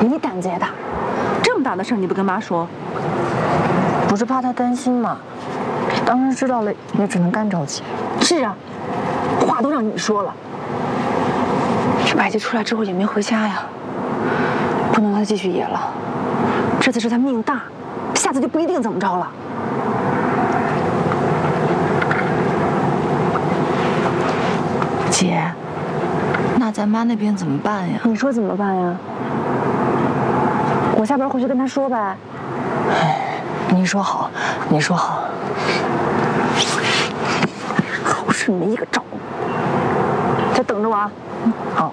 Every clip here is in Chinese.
你胆子也大， 这么大的事你不跟妈说？ 不是怕她担心吗？当时知道了也只能干着急。是啊，话都让你说了。这白吉出来之后也没回家呀，不能让他继续野了。这次是他命大，下次就不一定怎么着了。 姐，那咱妈那边怎么办呀？ 你说怎么办呀？我下班回去跟他说呗。 哎，你说好，你说好。 好事没一个着，再等着我啊。好。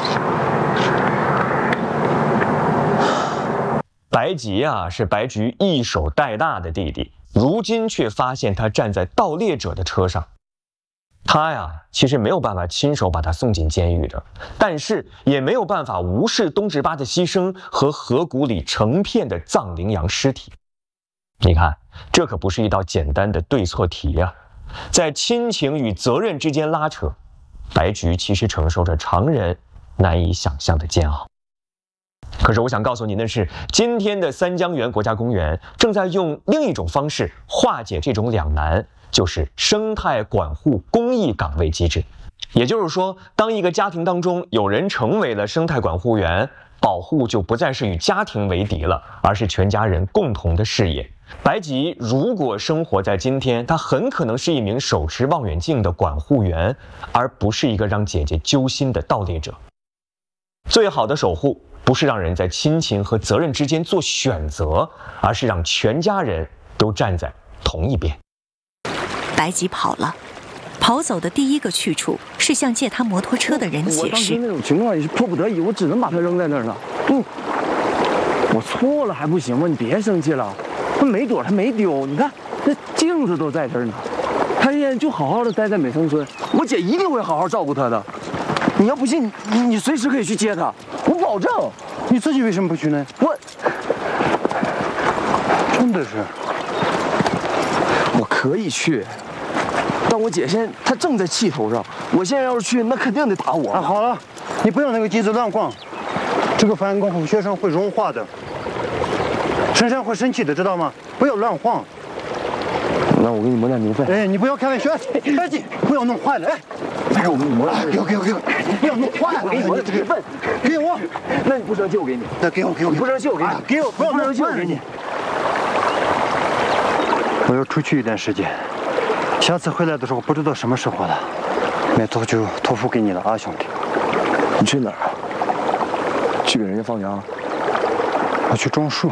白吉啊，是白菊一手带大的弟弟，如今却发现他站在盗猎者的车上。他呀，其实没有办法亲手把他送进监狱的，但是也没有办法无视东直巴的牺牲和河谷里成片的藏羚羊尸体。你看，这可不是一道简单的对错题啊，在亲情与责任之间拉扯，白菊其实承受着常人难以想象的煎熬。可是我想告诉您的是，今天的三江源国家公园正在用另一种方式化解这种两难，就是生态管护公益岗位机制。也就是说，当一个家庭当中有人成为了生态管护员，保护就不再是与家庭为敌了，而是全家人共同的事业。白吉如果生活在今天，他很可能是一名手持望远镜的管护员，而不是一个让姐姐揪心的盗猎者。最好的守护不是让人在亲情和责任之间做选择，而是让全家人都站在同一边。 白吉跑了，跑走的第一个去处是向借他摩托车的人解释。 我当时那种情况也是迫不得已，我只能把它扔在那儿了。我错了还不行吗？你别生气了，他没躲，他没丢，你看那镜子都在这儿呢。他现在就好好的待在美城村，我姐一定会好好照顾他的。你要不信，你随时可以去接他，我保证。 你自己为什么不去呢？真的是， 我可以去，但我姐现在她正在气头上，我现在要是去，那肯定得打我。 啊，好了，你不要那个机子乱晃，这个翻案过后雪山会融化的，深山会生气的，知道吗？不要乱晃。 那我给你抹点牛粪。 哎，你不要开玩笑，赶紧不要弄坏了，哎。 再让我给你抹点。 给我，不要弄坏了， 我给你抹点牛粪。 给我， 那你不生气我给你。 那给我， 你不生气我给你。 给我，不要生气我给你。 我要出去一段时间，下次回来的时候不知道什么时候了，那就托付给你了啊，兄弟。 你去哪儿啊？去给人家放羊？ 我去种树。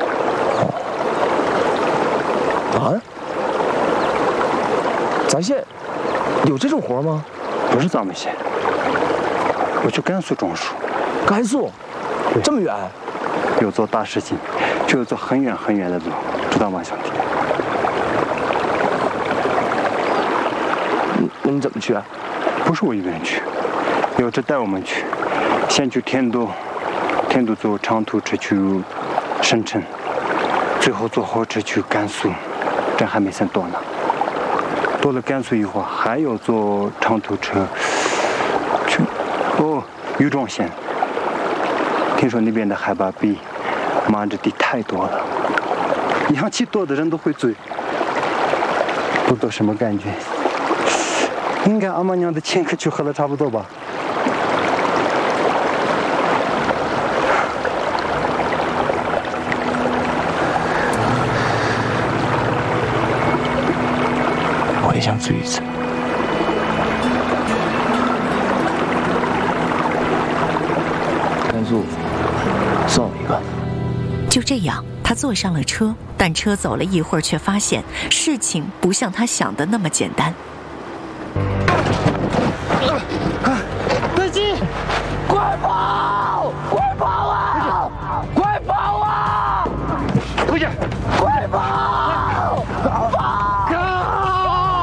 啊？咱县有这种活吗？ 不是咱们县，我去甘肃种树。 甘肃？这么远？ 要做大事情，就要走很远很远的路，知道吗，兄弟？ 那你怎么去啊？ 不是我一个人去，有志带我们去，先去天都坐长途车去深圳，最后坐火车去甘肃，这还没算多呢。到了甘肃以后，还要坐长途车去余庄县。听说那边的海拔比马这地太多了，阳气多的人都会醉，不知道什么感觉。应该阿妈娘的前客去喝了差不多吧。 我也想醉一次。甘肃送我一个。 就这样，他坐上了车，但车走了一会儿，却发现事情不像他想的那么简单。 白吉，